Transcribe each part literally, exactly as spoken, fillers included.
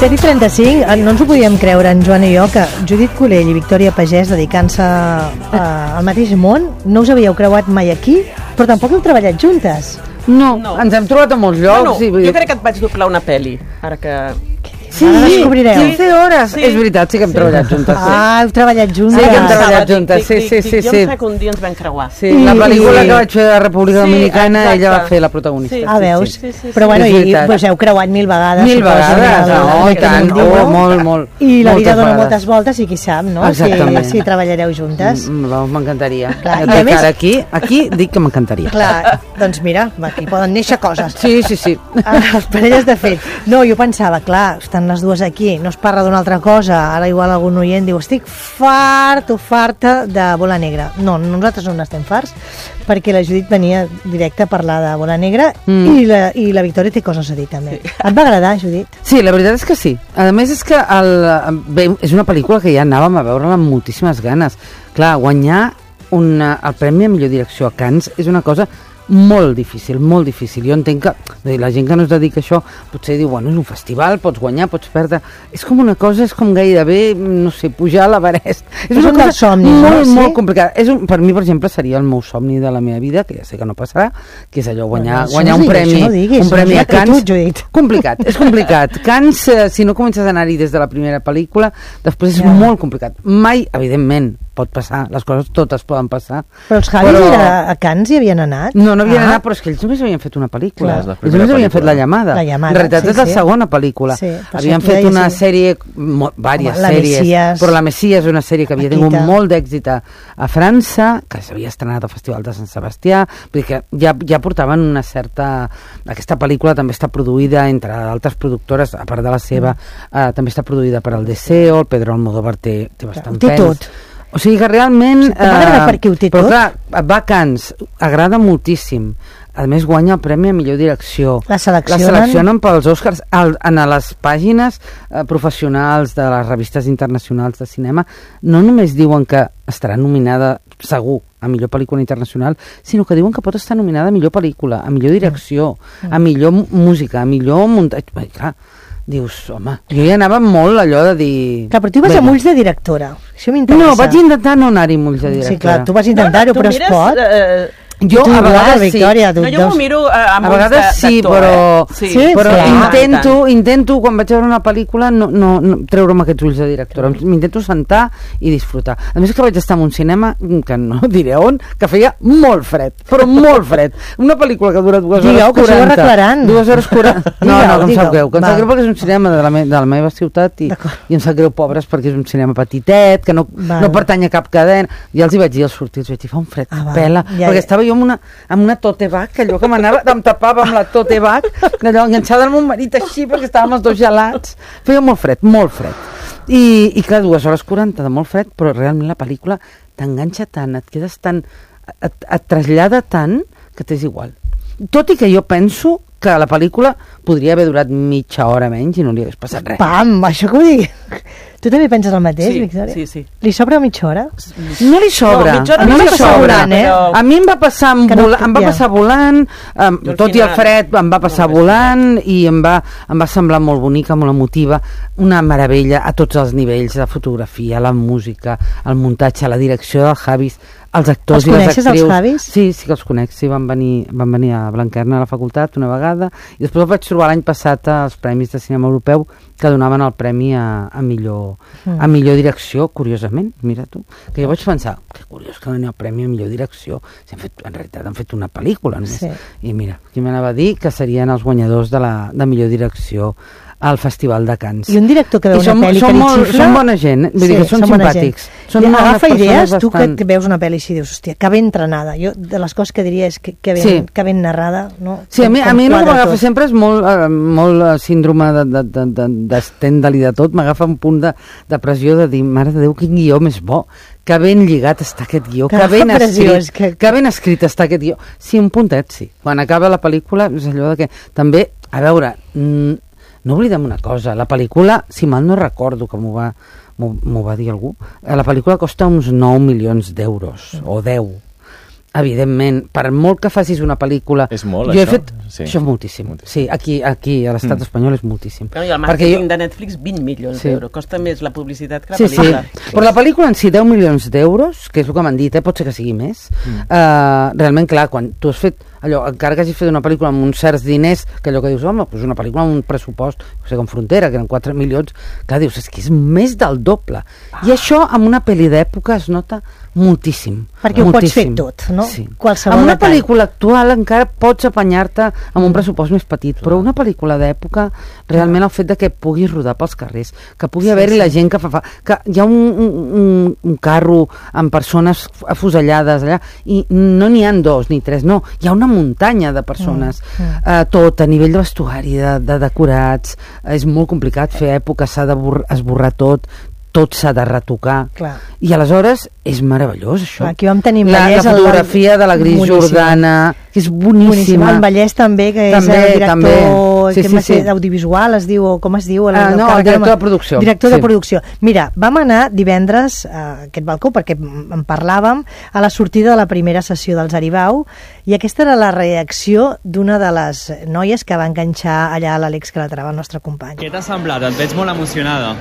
set i trenta-cinc, no ens ho podíem creure, en Joan i jo, que Judit Colell i Victòria Pagès, dedicant-se uh, al mateix món, no us havíeu creuat mai aquí, però tampoc heu treballat juntes. No, no. Ens hem trobat a molts llocs. Bueno, i... Jo crec que et vaig doblar una pel·li, ara que... Sí, ara descobrireu. quinze hores. Sí. És veritat, sí que hem sí. treballat juntes. Sí. Ah, heu treballat juntes. Sí que hem treballat juntes, sí, sí, sí. Jo em sé que un dia ens vam creuar. Sí, la pel·lícula que vaig fer a la República Dominicana, ella va fer la protagonista. Ah, veus? Però bueno, i us heu creuat mil vegades. Mil vegades, no, i tant, oh, molt, molt. I la vida dona moltes voltes i qui sap, no? Exactament. Si treballareu juntes. M'encantaria. Aquí, aquí dic que m'encantaria. Clar, doncs mira, aquí poden néixer coses. Sí, sí, sí. Les parelles de fet. No, jo pensava, clar, estan les dues aquí, no es parla d'una altra cosa, ara igual algun oient diu estic fart o farta de Bola Negra. No, nosaltres no n'estem farts, perquè la Judit venia directe a parlar de Bola Negra mm. i, la, i la Victòria té coses a dir també. Sí. Et va agradar, Judit? Sí, la veritat és que sí. A més és que el, bé, és una pel·lícula que ja anàvem a veure-la amb moltíssimes ganes. Clar, guanyar una, el Premi a Millor Direcció a Cannes és una cosa molt difícil, molt difícil. Jo entenc que la gent que no es dedica a això potser diu, bueno, és un festival, pots guanyar, pots perdre. És com una cosa, és com gairebé, no sé, pujar a l'Everest. És, és una cosa somni, molt, no? molt sí? complicada. És un, per mi, per exemple, seria el meu somni de la meva vida, que ja sé que no passarà, que és allò, guanyar, no, guanyar un diguis, premi, no diguis, un premi no a Cannes. Tu, complicat, és complicat. Cannes, eh, si no comences a anar-hi des de la primera pel·lícula, després és ja. molt complicat. Mai, evidentment, pot passar, les coses totes poden passar. Però els Javis però... a Cannes hi havien anat? No, no havien ah. anat, però és que ells només havien fet una pel·lícula. Clar, ells només havien fet La Llamada. La Llamada, en realitat sí, és la sí. segona pel·lícula. Sí, havien fet una sí. sèrie, diverses la sèries, Messias. però La Messias és una sèrie que havia tingut molt d'èxit a, a França, que s'havia estrenat al Festival de Sant Sebastià, vull dir que ja, ja portaven una certa... Aquesta pel·lícula també està produïda, entre altres productores, a part de la seva, mm. eh, també està produïda per el Deseo, el Pedro Almodóvar té, té bastant té pes. tot. O sigui que realment... Sí, m'agrada perquè ho té però tot. clar, va a Cannes, agrada moltíssim. A més, guanya el Premi a Millor Direcció. La seleccionen? La seleccionen pels Oscars. Al, en les pàgines eh, professionals de les revistes internacionals de cinema no només diuen que estarà nominada segur a millor pel·lícula internacional, sinó que diuen que pot estar nominada a millor pel·lícula, a millor direcció, mm. a millor música, a millor muntatge. Bé, clar, dius, home, jo ja anava molt allò de dir... Clar, però tu vas amb ulls de directora, això m'interessa. No, vaig intentar no anar-hi amb ulls de directora. Sí, clar, tu vas intentar-ho, no, no, però es pot. Uh, jo a vegades sí. Victòria, no, jo m'ho miro uh, amb a vegades de, sí, però, eh? sí, sí, però sí, intento, intento quan vaig veure una pel·lícula no, no, no treure'm aquests ulls de directora, m'intento sentar i disfrutar. A més que vaig estar en un cinema que no diré on, que feia molt fred, però molt fred, una pel·lícula que dura dues hores Digueu, quaranta, dues hores quaranta, no, no, que em sap greu, que em Va. sap greu perquè és un cinema de la, me, de la meva ciutat i, i em sap greu, pobres, perquè és un cinema petitet, que no, no pertany a cap cadena, i els hi vaig dir als sortits, vaig dir, fa un fred que ah, pela, ja, perquè ja. estava jo amb una, amb una tote bag, allò que m'anava, em tapava amb la tote bag, allò enganxada al meu marit així, perquè estàvem els dos gelats, feia molt fred, molt fred. I, i clar, dues hores quaranta de molt fred, però realment la pel·lícula t'enganxa tant, et quedes tan, et, et trasllada tant, que t'és igual. Tot i que jo penso que la pel·lícula podria haver durat mitja hora menys i no li hagués passat res. Pam, això que ho digui. Tu també penses el mateix, sí, Victòria? Sí, sí. Li sobra mitja hora? No li sobra. No, no li sobra. Volant, eh? A mi em va passar, no, vola, em va passar volant, um, tot i el fred em va passar no, volant i em va, em va semblar molt bonica, molt emotiva, una meravella a tots els nivells, la fotografia, la música, el muntatge, la direcció dels Javis, els actors els i les actrius. Els coneixes, els Javis? Sí, sí que els conec, sí, van venir, van venir a Blanquerna a la facultat una vegada i després el vaig trobar l'any passat als Premis de Cinema Europeu que donaven el premi a, a, millor, mm. a millor direcció, curiosament, mira tu, que jo vaig pensar, que curiós que doni el premi a millor direcció, si han fet, en realitat han fet una pel·lícula només, sí. I mira, qui m'anava a dir que serien els guanyadors de la de millor direcció al Festival de Cannes. I un director que veu I una pel·li que li xifla... Són bona gent, vull sí, dir que són, són simpàtics. Són agafa idees, tu bastant... que veus una pel·li i dius, hòstia, que ben entrenada. Jo, de les coses que diria és que, que, ben, sí. que ben narrada, no? Sí, a mi, a mi no m'agafa sempre, és molt, uh, molt uh, síndrome d'estendre-li de, de, de, de tot, m'agafa un punt de, de pressió de dir, mare de Déu, quin guió més bo, que ben lligat està aquest guió, que, que ben escrit, que... que ben escrit està aquest guió. Sí, un puntet, sí. Quan acaba la pel·lícula, és allò de que també, a veure... Mm, no oblidem una cosa, la pel·lícula, si mal no recordo que m'ho va, m'ho va dir algú, la pel·lícula costa uns nou milions d'euros, o deu. evidentment, per molt que facis una pel·lícula... És molt, jo això? He fet... Sí. Això és moltíssim. moltíssim. Sí, aquí, aquí a l'estat mm. espanyol és moltíssim. Però i el màrqueting jo... de Netflix, vint milions sí. d'euros. Costa més la publicitat que la sí, pel·lícula. Sí, però la pel·lícula en si, deu milions d'euros, que és el que m'han dit, eh? Pot ser que sigui més. Mm. Uh, realment, clar, quan tu has fet allò, encara que hagis fet una pel·lícula amb uns certs diners, que allò que dius, home, doncs una pel·lícula amb un pressupost, no sé, com Frontera, que eren quatre milions, clar, dius, és que és més del doble. Ah. I això, amb una pel·li d'època, es nota moltíssim. Perquè moltíssim. ho pots fer tot, no? Sí. Qualsevol amb una detall. pel·lícula actual encara pots apanyar-te amb un pressupost més petit, clar. Però una pel·lícula d'època, realment el fet de que puguis rodar pels carrers, que pugui sí, haver-hi sí. la gent que fa, fa... que hi ha un, un, un carro amb persones afusellades allà, i no n'hi ha dos ni tres, no, hi ha una muntanya de persones, mm, mm. Uh, tot a nivell de vestuari, de, de decorats, és molt complicat fer època, s'ha d'esborrar tot, tot s'ha de retocar. Clar. I aleshores és meravellós això. Aquí vam tenir la, Vallès, la fotografia de la Gris boníssima. Jordana, que és boníssima. Boníssima. En Vallès també, que també, és el director sí, sí, sí. audiovisual, es diu, o com es diu? El, ah, no, el director de producció. Director sí. de producció. Mira, vam anar divendres a aquest balcó, perquè en parlàvem, a la sortida de la primera sessió dels Aribau, i aquesta era la reacció d'una de les noies que va enganxar allà a l'Àlex Calatrava, el nostre company. Què t'ha semblat? Et veig molt emocionada.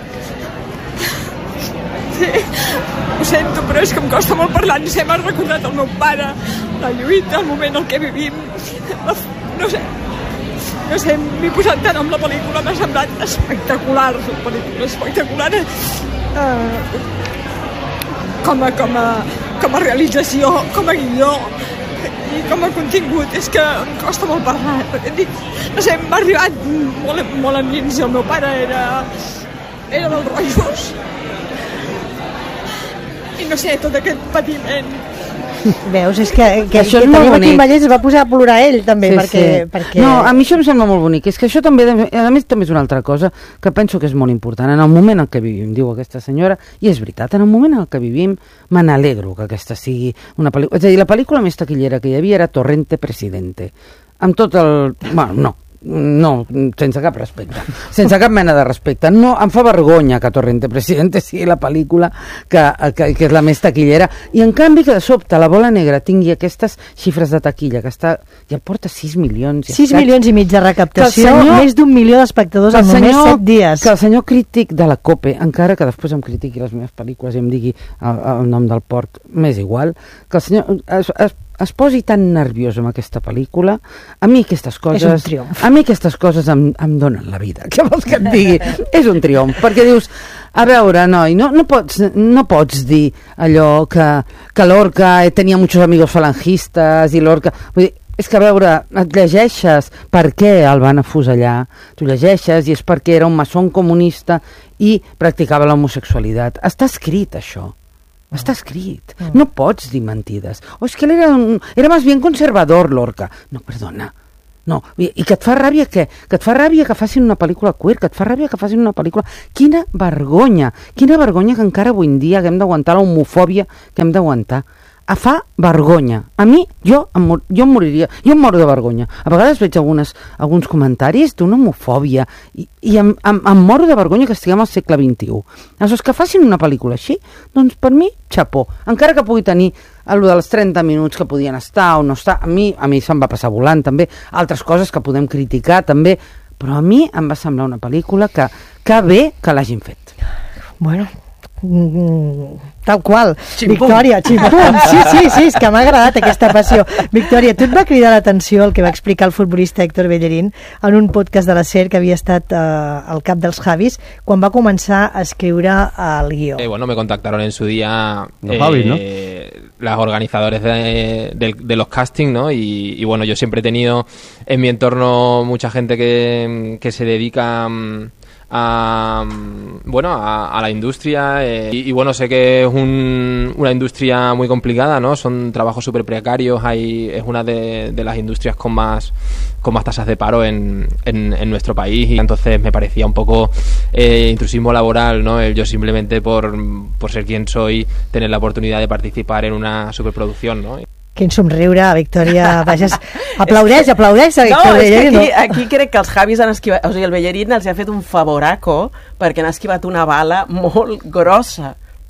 Sí, ho sento, però és que em costa molt parlar. No sé, m'ha recordat el meu pare, la lluita, el moment en què vivim. La, no sé, no sé, m'he posat tant amb la pel·lícula, m'ha semblat espectacular, la pel·lícula espectacular. Uh, com, a, com, a, com a realització, com a guió i com a contingut, és que em costa molt parlar. Dic, no sé, m'ha arribat molt, molt endins. El meu pare era, era dels rojos. I no sé, tot aquest patiment. Veus, és que, que, això que és molt aquí bonic. Vallès es va posar a plorar ell també, sí, perquè, sí. perquè... No, a mi això em sembla molt bonic, és que això també, a més també és una altra cosa que penso que és molt important, en el moment en què vivim, diu aquesta senyora, i és veritat, en el moment en què vivim me n'alegro que aquesta sigui una pel·lícula, és a dir, la pel·lícula més taquillera que hi havia era Torrente Presidente, amb tot el... bueno, no, no, sense cap respecte, sense cap mena de respecte. No, em fa vergonya que Torrente Presidente sigui la pel·lícula que, que, que és la més taquillera, i en canvi que de sobte la Bola Negra tingui aquestes xifres de taquilla, que està, ja porta sis milions. sis milions i mig de recaptació, senyor, més d'un milió d'espectadors en només set dies. Que el senyor crític de la COPE, encara que després em critiqui les meves pel·lícules i em digui el, el nom del porc, m'és igual, que el senyor es, es es posi tan nerviós amb aquesta pel·lícula, a mi aquestes coses... És un triomf. A mi aquestes coses em, em donen la vida. Què vols que et digui? És un triomf, perquè dius, a veure, noi, no, no, pots, no pots dir allò que, que Lorca tenia muchos amigos falangistes i Lorca... Vull dir, és que, a veure, et llegeixes per què el van afusellar, tu llegeixes i és perquè era un maçon comunista i practicava l'homosexualitat. Està escrit, això. Està escrit. Mm. No pots dir mentides. O és que ell era, un, era més bien conservador, Lorca. No, perdona. No. I, i que et fa ràbia què? Que et fa ràbia que facin una pel·lícula queer, que et fa ràbia que facin una pel·lícula... Quina vergonya! Quina vergonya que encara avui en dia haguem d'aguantar la homofòbia que hem d'aguantar. A fa vergonya. A mi, jo em, mor, jo em moriria, jo em moro de vergonya. A vegades veig algunes, alguns comentaris d'una homofòbia i, i em, em, em moro de vergonya que estiguem al segle vint-i-u. Aleshores, que facin una pel·lícula així, doncs per mi, xapó. Encara que pugui tenir el dels trenta minuts que podien estar o no estar, a mi, a mi se'm va passar volant també, altres coses que podem criticar també, però a mi em va semblar una pel·lícula que, que bé que l'hagin fet. Bueno... Mm, tal qual. Ximpum. Victòria, ximpum. Sí, sí, sí, és que m'ha agradat aquesta passió. Victòria, tu et va cridar l'atenció el que va explicar el futbolista Héctor Bellerín en un podcast de la SER que havia estat eh, al cap dels Javis quan va començar a escriure el guió. Eh, bueno, me contactaron en su día los eh, Javis, ¿no? Las organizadores de, de, de los castings, ¿no? Y, y bueno, yo siempre he tenido en mi entorno mucha gente que, que se dedica a, bueno, a, a la industria eh, y, y bueno, sé que es un, una industria muy complicada, ¿no? Son trabajos súper precarios, hay, es una de, de las industrias con más con más tasas de paro en, en, en nuestro país, y entonces me parecía un poco eh, intrusismo laboral, ¿no? El yo simplemente por, por ser quien soy tener la oportunidad de participar en una superproducción, ¿no? Quin somriure, Victòria. Vages, aplaudeix, aplaudeix a Victòria. No, és que aquí, aquí crec que els Javis han esquivat... O sigui, el Bellerín els ha fet un favoraco perquè han esquivat una bala molt grossa.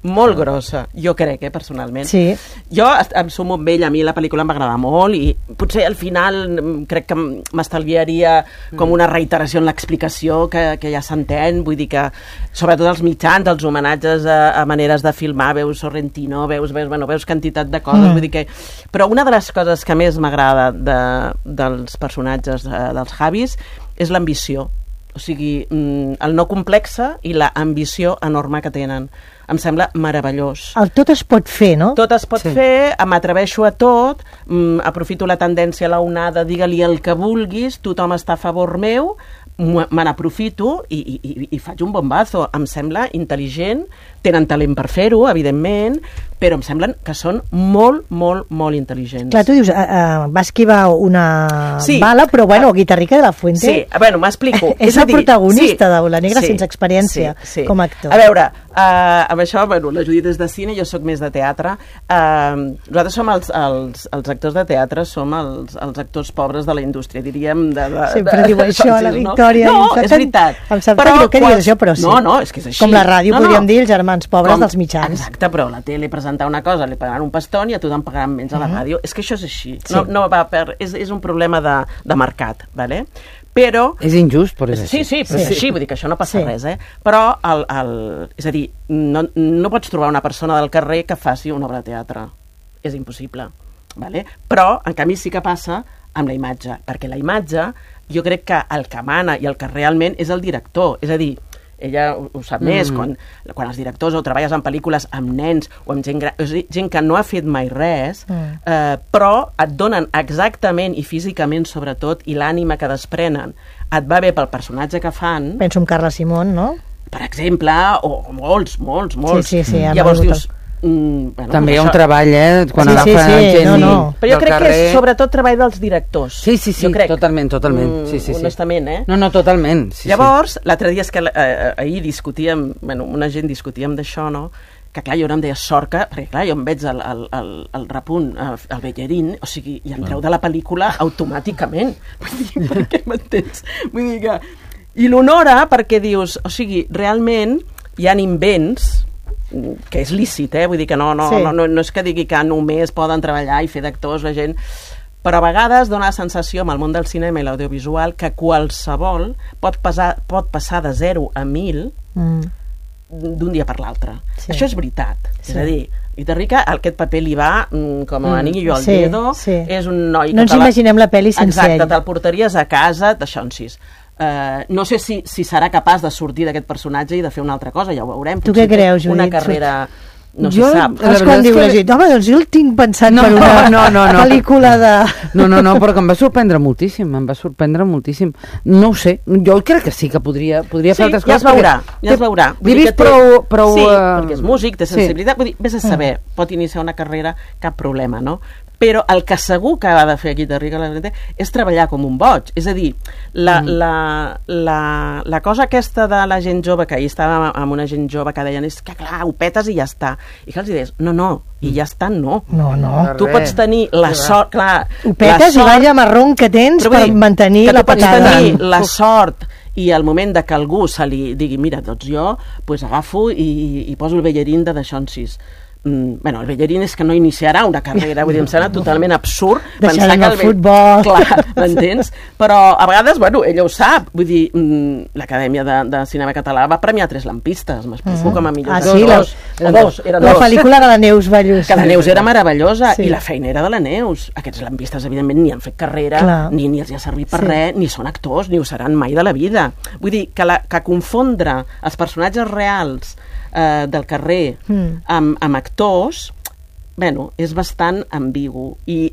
molt grossa, jo crec, eh, personalment. Sí. Jo em sumo amb ell, a mi la pel·lícula m'agrada molt i potser al final crec que m'estalviaria com una reiteració en l'explicació que, que ja s'entén, vull dir que sobretot els mitjans, els homenatges a, a maneres de filmar, veus Sorrentino, veus, veus, bueno, veus quantitat de coses, mm. vull dir que... Però una de les coses que més m'agrada de, dels personatges de, dels Javis és l'ambició. O sigui, el no complexa i la ambició enorme que tenen. Em sembla meravellós. El tot es pot fer, no? Tot es pot sí. fer, m'atreveixo a tot, aprofito la tendència a la onada, digue-li el que vulguis, tothom està a favor meu, me n'aprofito i, i, i faig un bombazo. Em sembla intel·ligent, tenen talent per fer-ho, evidentment, però em semblen que són molt, molt, molt intel·ligents. Clar, tu dius, uh, uh, va esquivar una sí. bala, però bueno, Guitarrica de la Fuente... Sí, bueno, m'explico. és, és el dir, protagonista sí, de Bola Negra sí, sense experiència sí, sí. com a actor. A veure, uh, amb això, bueno, la Judit és de cine, jo sóc més de teatre. Uh, nosaltres som els, els, els actors de teatre, som els, els actors pobres de la indústria, diríem. De, de, Sempre de, diu això, la Victòria. No, no és veritat. Em sap greu que diguis això, però sí. No, no, és que és així. Com la ràdio, no, podríem no. dir, els germans pobres Com, dels mitjans. Exacte, però la tele presentar una cosa, li pagaran un pastón i a tothom pagaran menys a la ràdio. És que això és així. Sí. No, no va per, és, és un problema de, de mercat, vale? Però... És injust, però és Sí, així. sí, però sí. és així, vull dir que això no passa sí. res, eh? Però, el, el, és a dir, no, no pots trobar una persona del carrer que faci una obra de teatre. És impossible, vale? Però, en canvi, sí que passa amb la imatge, perquè la imatge, jo crec que el que mana i el que realment és el director, és a dir, ella ho, ho sap mm. més, quan, quan els directors o treballes en pel·lícules amb nens o amb gent, gran, o sigui, gent que no ha fet mai res, mm. eh, però et donen exactament i físicament sobretot i l'ànima que desprenen et va bé pel personatge que fan. Penso en Carla Simón, no? Per exemple, o molts, molts, molts. Sí, sí, sí. Llavors dius... Mm, bueno, també hi ha un això... treball, eh? Quan sí, agafen sí, sí, gent no, no. Però jo crec carrer... que és sobretot treball dels directors. Sí, sí, sí, jo crec. totalment, totalment. Mm, sí, sí, sí. honestament, eh? No, no, totalment. Sí, Llavors, sí. l'altre dia és que eh, ahir discutíem, bueno, una gent discutíem d'això, no? Que clar, jo ara em deia sort que, perquè clar, jo em veig el, el, el, el repunt, el Bellerín, o sigui, i em treu de la pel·lícula automàticament. Vull dir, per què m'entens? Vull dir que... I l'honora perquè dius, o sigui, realment hi ha invents que és lícit, eh? Vull dir que no, no, sí. no, no, no és que digui que només poden treballar i fer d'actors la gent, però a vegades dona la sensació amb el món del cinema i l'audiovisual que qualsevol pot, passar, pot passar de zero a mil mm. d'un dia per l'altre. Sí. Això és veritat. Sí. És a dir, Guitarrica, aquest paper li va mm, com a mm. anillo al sí, dedo, sí. és un noi... No ens imaginem la pel·li sense Exacte, ell. Exacte, te'l portaries a casa, d'això en sis. Uh, no sé si, si serà capaç de sortir d'aquest personatge i de fer una altra cosa, ja ho veurem. Tu què creus, Judit? Una carrera... No jo, se sap. És quan diu la gent, home, doncs jo el tinc pensat no, per una no, no, no. pel·lícula de... No, no, no, però que em va sorprendre moltíssim, em va sorprendre moltíssim. No ho sé, jo crec que sí que podria, podria sí, fer altres ja coses. Es veurà, ja es veurà. He vist prou... prou sí, uh... perquè és músic, té sensibilitat, sí. Vull dir, vés a saber, mm. pot iniciar una carrera, cap problema, no? Però el que segur que ha de fer Guitarrica és treballar com un boig. És a dir, la, mm. la, la, la cosa aquesta de la gent jove, que ahir estava amb una gent jove que deien, és que clar, ho petes i ja està. I que els deies, no, no, i ja està, no. No, no. Tu pots tenir la sort, clar... Ho petes sort, i vaya marrón que tens per dir, mantenir la patada. Que tu pots tenir la sort i al moment de que algú se li digui, mira, doncs jo pues agafo i, i poso el Bellerín de d'això en sis. Mm, bueno, el Bellerín és que no iniciarà una carrera, vull dir, em sembla totalment absurd pensar que el Be... futbol, clar, m'entens? Però a vegades, bueno, ella ho sap, vull dir, mm, l'Acadèmia de, de Cinema Català va premiar tres lampistes, m'explico, mm. com a millors ah, sí, dos, la, o dos, eren la dos. pel·lícula de la Neus Ballús, que la Neus era meravellosa, sí. i la feina era de la Neus. Aquests lampistes, evidentment, ni han fet carrera, clar. ni, ni els ha servit per sí. res, ni són actors, ni ho seran mai de la vida. Vull dir, que, la, que confondre els personatges reals eh, del carrer mm. amb, amb actors, bueno, és bastant ambigu. I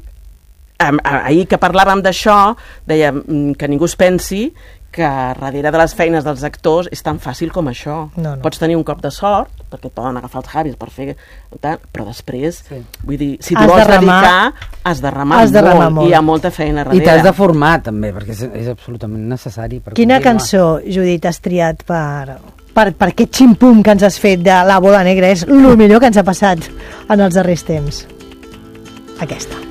um, ahir que parlàvem d'això, dèiem que ningú es pensi que darrere de les feines dels actors és tan fàcil com això. No, no. Pots tenir un cop de sort, perquè et poden agafar els Javis per fer... Però després, sí. vull dir, si tu has vols de remar, dedicar, has de remar, has de remar molt, molt. I hi ha molta feina darrere. I t'has de formar, també, perquè és, és absolutament necessari. Per Quina continuar. cançó, Judit, has triat per... Per, per aquest ximpum que ens has fet de la Bola Negra és el millor que ens ha passat en els darrers temps. Aquesta.